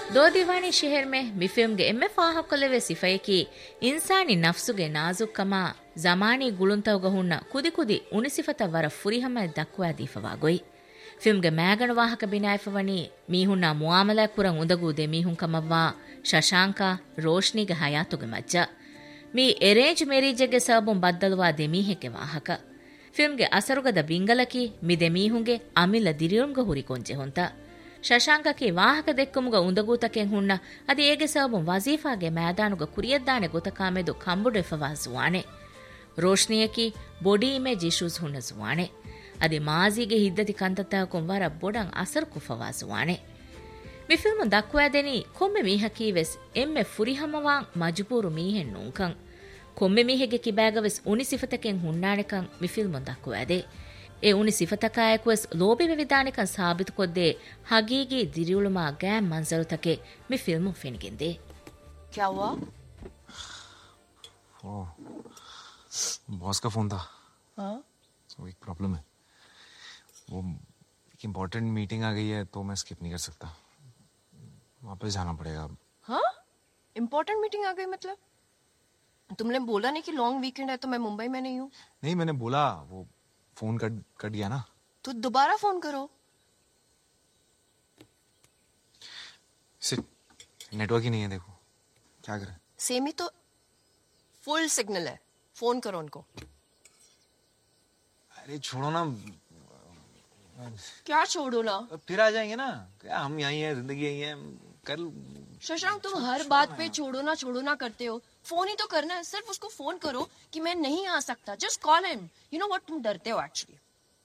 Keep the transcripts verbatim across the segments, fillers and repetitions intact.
दो दीवानी शहर में मि फिल्म गे एम्मे फाहा कोलेवे सिफाये की इंसानी नफ्सु गे नाजुक कमा जमानी गुलुंतव गहुन्न कुदि कुदि उनि सिफता वर फुरिहम दक्वा दीफवा गोई फिल्म गे मैगण वाहक बिनायफवनी मीहुನ್ನ ಮುಆಮಲಾ ಕುರಂ ಉಂದಗು ದೆ ಮೀಹುನ್ ಕಮವ್ವಾ ಶಶಾಂಕ ರೋಶ್ನಿಗೆ ಹಯಾತುಗೆ ಮಜ್ಜ ಮೀ ಎರೇಂಜ್ ಮೆರೀಜೆಗೆ ಸಬುಂ ಬದ್ದಲವಾ ದೆ ಮೀಹೆಗೆ ವಾಹಕ ಫಿಲ್ಮ್ ಗೆ ಅಸರುಗದ ಬಿಂಗಲಕಿ ಮಿ ದೆ ಮೀಹುಂಗೆ ಅಮಿಲ ದಿರಿಯುಂಗ ಹುರಿ ಕೊಂಜೆ ಹೊಂತ ಶಶಾಂಕಕಿ ವಾಹಕ ದೆಕ್ಕುಮುಗ ಉಂದಗೂತಕೆನ್ ಹುನ್ನ ಅದಿ ಏಗೆ ಸಬುಂ ವಜೀಫಾಗೆ ಮೈದಾನುಗ ಕುರಿಯದ್ದಾನೆ ಗೊತಕಾಮೆದು ಕಂಬುಡೆಫವಾ ಜುವಾನೆ ರೋಶ್ನಿಯಕಿ ಬಾಡಿ ಇಮೇಜ್ ಇಶ್ಯೂಸ್ ಹುನ್ನ ಜುವಾನೆ ಅದಿ ಮಾಜಿಗೆ ಹಿದ್ದತಿ ಕಂತತಹಕೊಂ ವರ ಬೊಡಂ ಅಸರ್ ಕುಫವಾಸುವಾನೆ ಮಿ ಫಿಲ್ಮ್ ದಕ್ವಾದೆನಿ ಕೊಮ್ಮೆ ಮೀಹಕೀವೆಸ್ ಎಮ್ಮೆ ಫುರಿಹಮವಾಂ ಮಜಬೂರು ಮೀಹೆನ್ ನುಂಕಂ ಕೊಮ್ಮೆ ಮೀಹೆಗೆ ಕಿಬಾಗವೆಸ್ ಉನಿ ಸಿಫತಕೆನ್ ಹುನ್ನಾಣೆಕಂ ಮಿ film ದಕ್ವಾದೆ A ಉನಿ ಸಿಫತಕಾಯಕವೆಸ್ Lobi ವಿವಿಧಾನಿಕಂ ಸಾಬಿತು ಕೊದ್ದೆ ಹಗೀಗಿ ದಿರಿಯುಳುಮಾ game ಮಂಜರುತಕೆ me film ಫೆನಿಗೆಂದೆ क्या हुआ ओ बॉस का फोन था हाँ तो एक प्रॉब्लम है वो एक इम्पोर्टेंट मीटिंग आ गई है तो मैं स्किप नहीं कर सकता वापस जाना पड़ेगा हाँ इम्पोर्टेंट मीटिंग आ गई मतलब तुमने बोला नहीं कि लॉन्ग वीकेंड है तो मैं मुंबई में नहीं हूँ नहीं मैंने बोला वो फोन कट कट गया ना तो दोबारा फोन करो नेटवर्क ही नहीं है देखो क्या करें सेम ही तो फुल सिग्नल है फोन करो उनको अरे छोड़ो ना क्या छोड़ो ना फिर आ जाएंगे ना क्या हम यहीं हैं जिंदगी यहीं है कल शशांक तुम हर बात पे छोड़ो ना छोड़ो ना करते हो फोन ही तो करना है सिर्फ उसको फोन करो कि मैं नहीं आ सकता just call him you know what तुम डरते हो एक्चुअली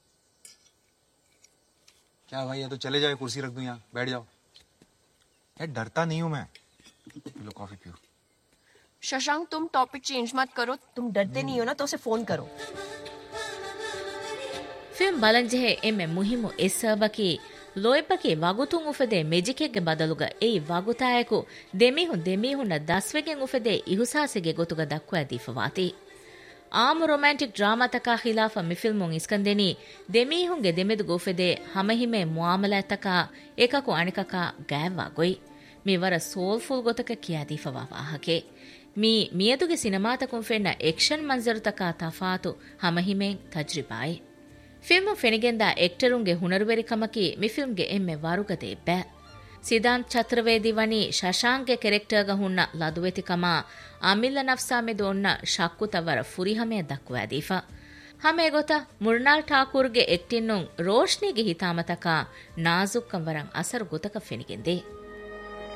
क्या भाई है तो चले जाओ कुर्सी रख दूं यहाँ बैठ जाओ यार डरता नहीं हूं मैं लो कॉफी पियो शशांक तुम टॉपिक चेंज मत करो तुम डरते नहीं हो ना तो उसे फोन करो ಫಿಲ್ಮ್ ಬಲಂಜೆಹೆ ಎಮ್ಮೆ ಮುಹಿಮು ಎಸ್ಸಬಕಿ ಲೋಯ್ಪಕಿ ವಗುತುಂ ಉಫೆದೆ ಮೆಜಿಕೆಗೆ ಬದಲುಗ ಏಯ್ ವಗುತಾಯಕು ದೆಮಿಹುನ್ ದೆಮಿಹುನ್ನ ದಸ್ವೆಗೆನ್ ಉಫೆದೆ ಇಹುಸಾಸೆಗೆ ಗೊತುಗ ದಕ್ವಾ ದೀಫವಾತಿ ಆಮು ರೊಮ್ಯಾಂಟಿಕ್ ಡ್ರಾಮಾ ತಕಾ ಖಿಲಾಫ ಮಿ ಫಿಲ್ಮುನ್ ಇಸ್ಕಂದೆನಿ ದೆಮಿಹುನ್ಗೆ ದೆಮೆದು ಗೊಫೆದೆ ಹಮಹಿಮೆ ಮುಆಮಲಾ ತಕಾ ಏಕಕು ಅಣಿಕಕ ಗಾಯವಾ ಗೊಯ್ ಮಿ ವರ ಸೋಲ್ಫುಲ್ ಗೊತಕ ಕಿಯಾ ದೀಫವಾ ವಾಹಕೆ ಮಿ ಮಿಯದುಗೆ ಸಿನೆಮಾತಕುಂ ಫೆನ್ನ ಆಕ್ಷನ್ ಮಂಜರು ತಕಾ ತಫಾತು ಹಮಹಿಮೆನ್ ತಜ್ರಿಬಾಯಿ ಫಿಲ್ಮ್ ಫೆನಿಗೆಂದ ಎಕ್ಟರುಂಗೆ ಹುನರುವೆರಿಕಮಕಿ ಮಿ ಫಿಲ್ಮ್ಗೆ ಎಮ್ಮೆ ವಾರುಗದೆ ಬ್ಯಾ ಸಿದಾಂತ್ ಛತ್ರವೇದಿ ವನಿ ಶಶಾಂಕ್ಗೆ ಕೆರೆಕ್ಟರ್ಗ ಹುನ್ನ ಲದುವೆತಿಕಮ ಅಮಿಲ್ಲ ನಫ್ಸಾಮೆ ದೋನ್ನ ಶಕ್ಕು ತವರ ಫುರಿಹಮೆ ದಕ್ವಾದೀಫ ಹಮೆ ಗೊತ ಮುರ್ನಾಲ್ ಠಾಕೂರ್ಗೆ ಎಕ್ಟಿನ್ನುಂ ರೋಶ್ನಿಗೆ ಹಿತಾಮತಕ ನಾಜುಕ್ಕಂ ವರಂ ಅಸರು ಗೊತಕ ಫೆನಿಗೆಂದೆ